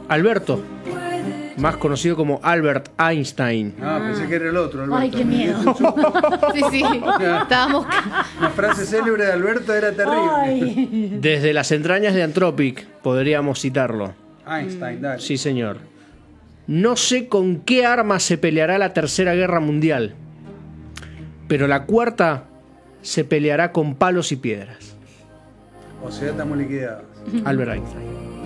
Alberto, más conocido como Albert Einstein. Ah, pensé que era el otro, Alberto. Ay, qué miedo. Sí, estábamos... La frase célebre de Alberto era terrible. Ay. Desde las entrañas de Anthropic podríamos citarlo. Einstein, dale. Sí, señor. No sé con qué arma se peleará la Tercera Guerra Mundial, pero la cuarta se peleará con palos y piedras. O sea, estamos liquidados. Albert Einstein.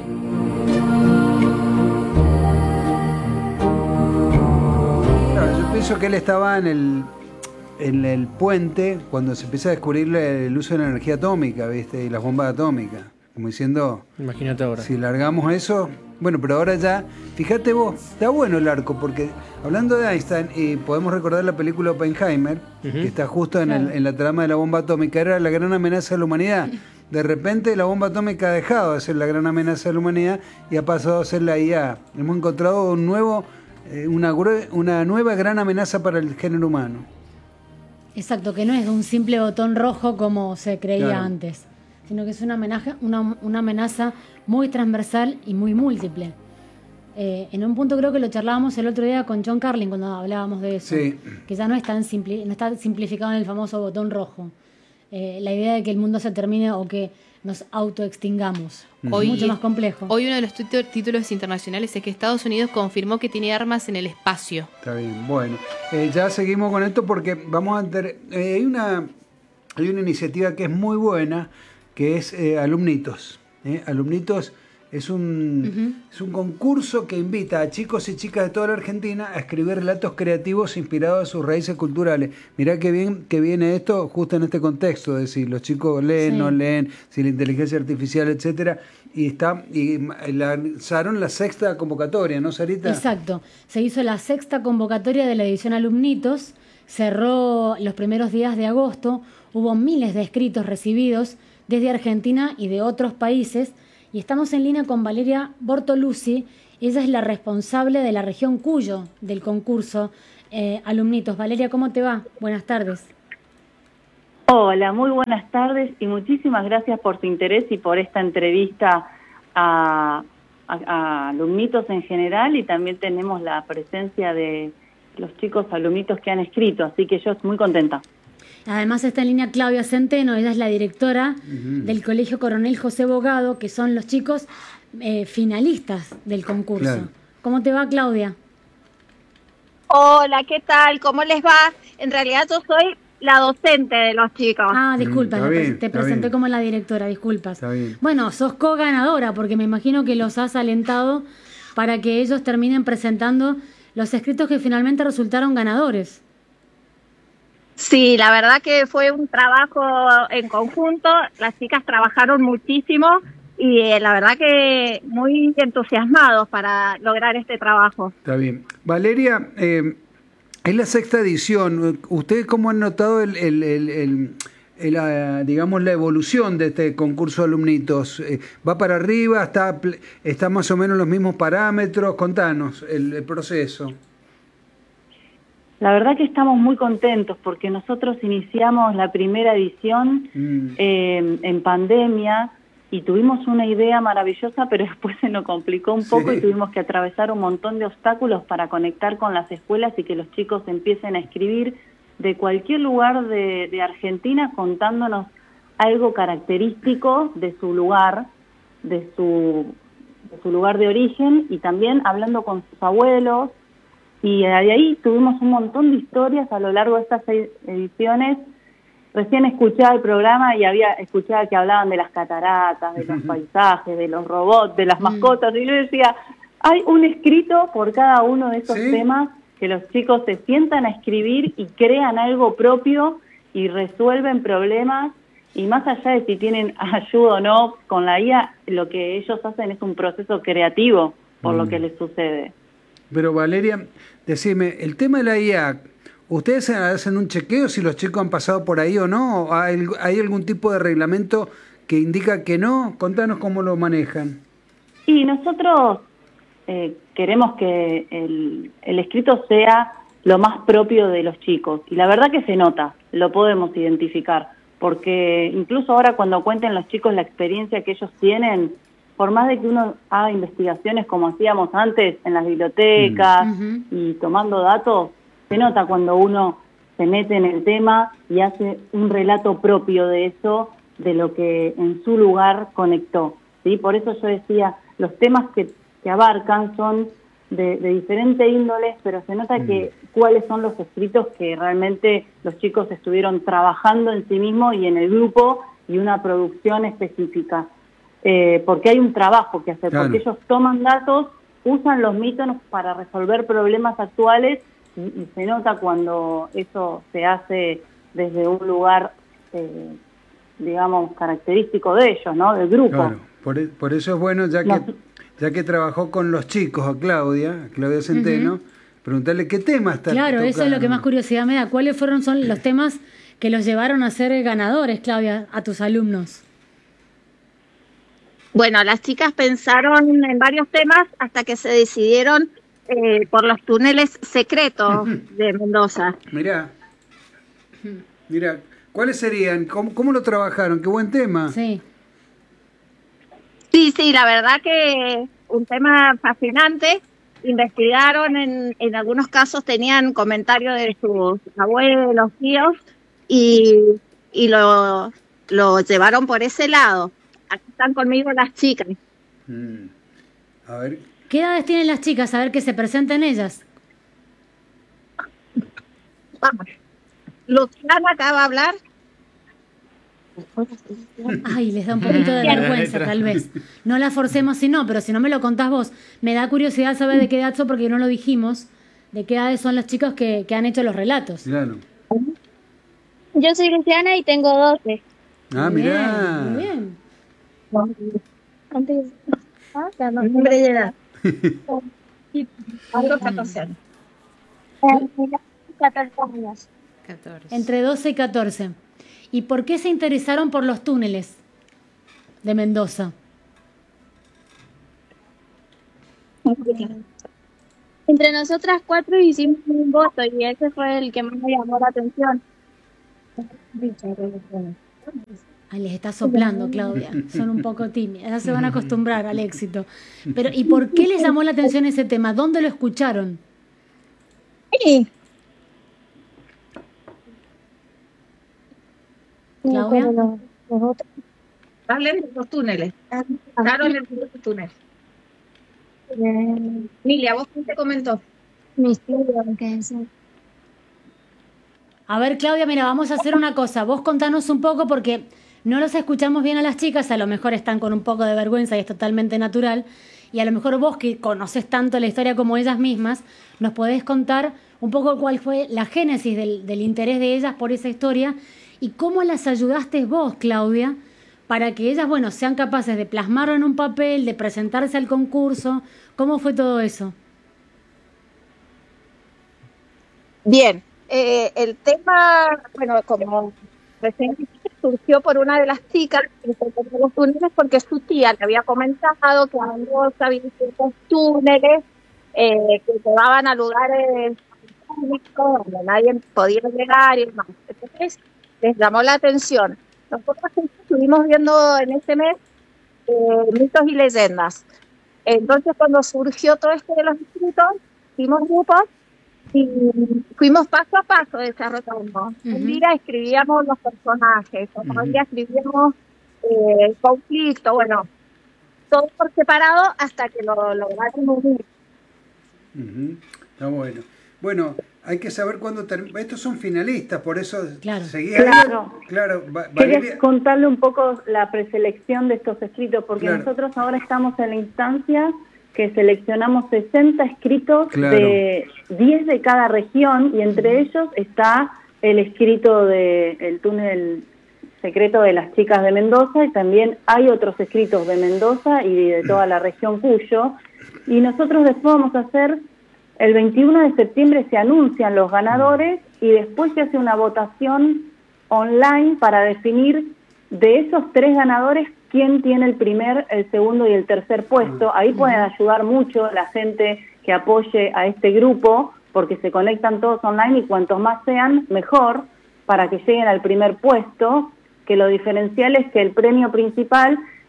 Claro, yo pienso que él estaba en el puente cuando se empieza a descubrir el uso de la energía atómica, ¿viste? Y las bombas atómicas. Como diciendo, Imagínate ahora. si largamos eso, bueno, pero ahora ya, fíjate vos, está bueno el arco, porque hablando de Einstein, y podemos recordar la película Oppenheimer, que está justo en la trama de la bomba atómica, era la gran amenaza de la humanidad. De repente la bomba atómica ha dejado de ser la gran amenaza de la humanidad y ha pasado a ser la IA. Hemos encontrado una nueva gran amenaza para el género humano. Exacto, que no es un simple botón rojo como se creía Claro. antes, sino que es una amenaza muy transversal y muy múltiple. En un punto creo que lo charlábamos el otro día con John Carlin cuando hablábamos de eso, Sí. que ya no está simplificado en el famoso botón rojo. La idea de que el mundo se termine o que nos autoextingamos. Hoy- Es mucho más complejo. Hoy uno de los títulos internacionales es que Estados Unidos confirmó que tiene armas en el espacio. Está bien, bueno. Ya seguimos con esto porque vamos a hay una iniciativa que es muy buena, que es Alumnitos. Alumnitos es un concurso que invita a chicos y chicas de toda la Argentina a escribir relatos creativos inspirados en sus raíces culturales. Mirá qué bien que viene esto justo en este contexto, de si los chicos leen, Sí. no leen, si la inteligencia artificial, etcétera. Y lanzaron la 6ª convocatoria, ¿no, Sarita? Exacto. Se hizo la 6ª convocatoria de la edición Alumnitos, cerró los primeros días de agosto, hubo miles de escritos recibidos desde Argentina y de otros países, y estamos en línea con Valeria Bortoluzzi. Ella es la responsable de la región Cuyo del concurso Alumnitos. Valeria, ¿cómo te va? Buenas tardes. Hola, muy buenas tardes y muchísimas gracias por su interés y por esta entrevista a alumnitos en general, y también tenemos la presencia de los chicos alumnitos que han escrito, así que yo estoy muy contenta. Además está en línea Claudia Centeno, ella es la directora del Colegio Coronel José Bogado, que son los chicos finalistas del concurso. Claro. ¿Cómo te va, Claudia? Hola, ¿qué tal? ¿Cómo les va? En realidad yo soy la docente de los chicos. Ah, disculpa, está bien, te está presenté bien. como la directora, disculpas. Está bien. Bueno, sos co-ganadora, porque me imagino que los has alentado para que ellos terminen presentando los escritos que finalmente resultaron ganadores. Sí, la verdad que fue un trabajo en conjunto, las chicas trabajaron muchísimo y la verdad que muy entusiasmados para lograr este trabajo. Está bien. Valeria, es la 6ª edición. ¿Ustedes cómo han notado digamos, la evolución de este concurso de alumnitos? ¿Va para arriba? ¿Está más o menos los mismos parámetros? Contanos el proceso. La verdad que estamos muy contentos porque nosotros iniciamos la primera edición en pandemia y tuvimos una idea maravillosa, pero después se nos complicó un poco Sí. y tuvimos que atravesar un montón de obstáculos para conectar con las escuelas y que los chicos empiecen a escribir de cualquier lugar de Argentina contándonos algo característico de su lugar, de su lugar de origen, y también hablando con sus abuelos. Y de ahí tuvimos un montón de historias a lo largo de estas 6 ediciones. Recién escuchaba el programa y escuchaba que hablaban de las cataratas, de los paisajes, de los robots, de las mascotas. Y yo decía, hay un escrito por cada uno de esos ¿Sí? temas, que los chicos se sientan a escribir y crean algo propio y resuelven problemas. Y más allá de si tienen ayuda o no con la IA, lo que ellos hacen es un proceso creativo por lo que les sucede. Pero Valeria, decime, el tema de la IA, ¿ustedes hacen un chequeo si los chicos han pasado por ahí o no? ¿Hay algún tipo de reglamento que indica que no? Contanos cómo lo manejan. Y nosotros queremos que el escrito sea lo más propio de los chicos. Y la verdad que se nota, lo podemos identificar. Porque incluso ahora cuando cuenten los chicos la experiencia que ellos tienen, por más de que uno haga investigaciones como hacíamos antes en las bibliotecas y tomando datos, se nota cuando uno se mete en el tema y hace un relato propio de eso, de lo que en su lugar conectó, ¿sí? Por eso yo decía, los temas que abarcan son de diferente índoles, pero se nota que cuáles son los escritos que realmente los chicos estuvieron trabajando en sí mismos y en el grupo y una producción específica. Porque hay un trabajo que hacer, porque ellos toman datos, usan los mitos para resolver problemas actuales y se nota cuando eso se hace desde un lugar, digamos, característico de ellos, ¿no? Del grupo. Claro, por eso es bueno, ya que trabajó con los chicos, a Claudia Centeno, preguntarle qué tema está Claro, tocando. eso es lo que más curiosidad me da. ¿Cuáles son los temas que los llevaron a ser ganadores, Claudia, a tus alumnos? Bueno, las chicas pensaron en varios temas hasta que se decidieron por los túneles secretos de Mendoza. Mirá, ¿cuáles serían? ¿Cómo lo trabajaron? Qué buen tema. Sí. Sí, la verdad que un tema fascinante. Investigaron, en algunos casos tenían comentarios de sus abuelos, tíos, y lo llevaron por ese lado. Aquí están conmigo las chicas. A ver. ¿Qué edades tienen las chicas? A ver que se presenten ellas. Vamos. Luciana acaba de hablar. Ay, les da un poquito de vergüenza, tal vez. No la forcemos si no, pero si no me lo contás vos. Me da curiosidad saber de qué edad son, porque no lo dijimos. De qué edades son los chicos que han hecho los relatos. Claro. Yo soy Luciana y tengo 12. Ah, mirá. Muy bien. Antes, Nombre y edad. 14 años. 14 años. 14. Entre 12 y 14. ¿Y por qué se interesaron por los túneles de Mendoza? Entre nosotras 4 hicimos un voto y ese fue el que más me llamó la atención. Ay, les está soplando, Claudia. Son un poco tímidas. Ya se van a acostumbrar al éxito. Pero, ¿y por qué les llamó la atención ese tema? ¿Dónde lo escucharon? Sí. Claudia. Hablen de los túneles. Hablaron de los túneles. Milia, ¿vos quién te comentó? Mis tíos, que es. A ver, Claudia, mira, vamos a hacer una cosa. Vos contanos un poco porque no los escuchamos bien a las chicas. A lo mejor están con un poco de vergüenza y es totalmente natural. Y a lo mejor vos, que conocés tanto la historia como ellas mismas, nos podés contar un poco cuál fue la génesis del interés de ellas por esa historia y cómo las ayudaste vos, Claudia, para que ellas, bueno, sean capaces de plasmarlo en un papel, de presentarse al concurso. ¿Cómo fue todo eso? Bien, el tema, bueno, como recién surgió por una de las chicas que se encontró los túneles porque su tía le había comentado que en Mendoza había ciertos túneles que llevaban a lugares públicos donde nadie podía llegar y demás. Entonces les llamó la atención. Nosotros estuvimos viendo en este mes mitos y leyendas. Entonces cuando surgió todo esto de los escritos, hicimos grupos y fuimos paso a paso desarrollando. Un día escribíamos los personajes, otro día escribíamos el conflicto, bueno, todo por separado hasta que lo logramos unir. Está bueno. Bueno, hay que saber cuándo termina. Estos son finalistas, por eso seguía. Claro. Valeria. Quería contarle un poco la preselección de estos escritos, porque nosotros ahora estamos en la instancia que seleccionamos 60 escritos de 10 de cada región, y entre ellos está el escrito de El túnel secreto de las chicas de Mendoza, y también hay otros escritos de Mendoza y de toda la región Cuyo, y nosotros después vamos a hacer, el 21 de septiembre se anuncian los ganadores, y después se hace una votación online para definir de esos 3 ganadores quién tiene el primer, el segundo y el tercer puesto. Ahí pueden ayudar mucho la gente que apoye a este grupo, porque se conectan todos online y cuantos más sean, mejor, para que lleguen al primer puesto, que lo diferencial es que el premio principal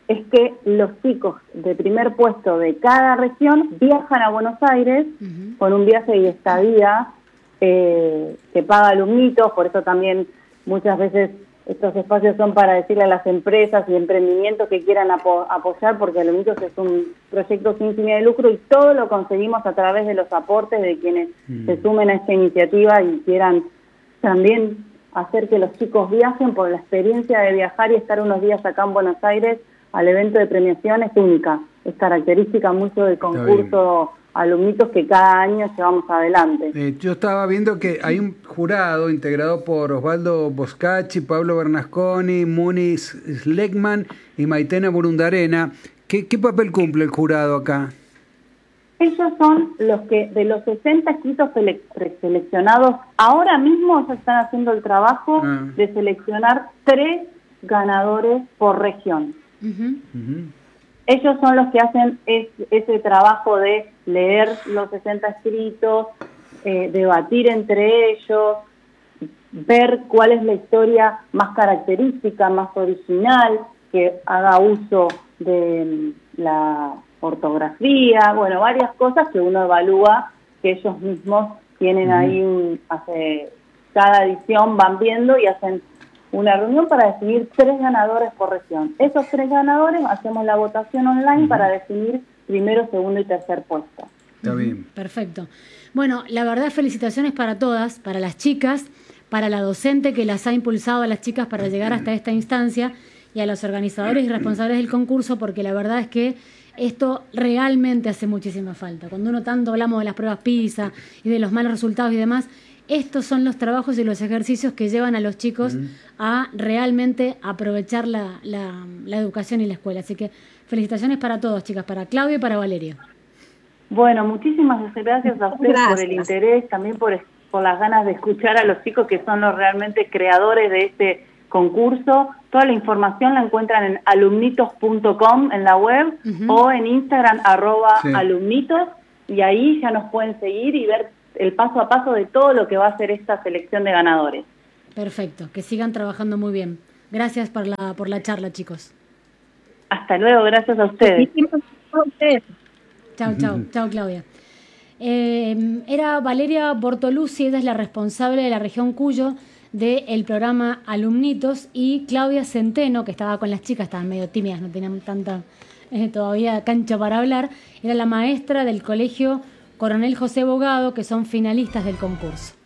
es que los chicos de primer puesto de cada región viajan a Buenos Aires con un viaje y estadía que paga Alumnitos. Por eso también muchas veces estos espacios son para decirle a las empresas y emprendimientos que quieran apoyar, porque Alumnitos es un proyecto sin fines de lucro y todo lo conseguimos a través de los aportes de quienes se sumen a esta iniciativa y quieran también hacer que los chicos viajen. Por la experiencia de viajar y estar unos días acá en Buenos Aires al evento de premiación es única, es característica mucho del concurso Alumnitos que cada año llevamos adelante. Yo estaba viendo que hay un jurado integrado por Osvaldo Boscacci, Pablo Bernasconi, Muniz Schleckman y Maitena Burundarena. ¿Qué papel cumple el jurado acá? Ellos son los que, de los 60 escritos preseleccionados, ahora mismo ya están haciendo el trabajo de seleccionar 3 ganadores por región. Ellos son los que hacen ese trabajo de leer los 60 escritos, debatir entre ellos, ver cuál es la historia más característica, más original, que haga uso de la ortografía, bueno, varias cosas que uno evalúa, que ellos mismos tienen ahí, cada edición van viendo y hacen una reunión para definir 3 ganadores por región. Esos 3 ganadores hacemos la votación online para definir primero, segundo y tercer puesto. Está bien. Perfecto. Bueno, la verdad, felicitaciones para todas, para las chicas, para la docente que las ha impulsado a las chicas para llegar hasta esta instancia y a los organizadores y responsables del concurso, porque la verdad es que esto realmente hace muchísima falta. Cuando uno tanto hablamos de las pruebas PISA y de los malos resultados y demás, estos son los trabajos y los ejercicios que llevan a los chicos a realmente aprovechar la educación y la escuela. Así que felicitaciones para todos, chicas, para Claudia y para Valeria. Bueno, muchísimas gracias a ustedes por el interés, también por las ganas de escuchar a los chicos que son los realmente creadores de este concurso. Toda la información la encuentran en alumnitos.com en la web o en Instagram @alumnitos, y ahí ya nos pueden seguir y ver el paso a paso de todo lo que va a ser esta selección de ganadores. Perfecto, que sigan trabajando muy bien. Gracias por la charla, chicos. Hasta luego, gracias a ustedes. Chao, Claudia. Era Valeria Bortoluzzi, ella es la responsable de la región Cuyo del programa Alumnitos, y Claudia Centeno, que estaba con las chicas, estaban medio tímidas, no tenían tanta todavía cancha para hablar, era la maestra del colegio Coronel José Bogado, que son finalistas del concurso.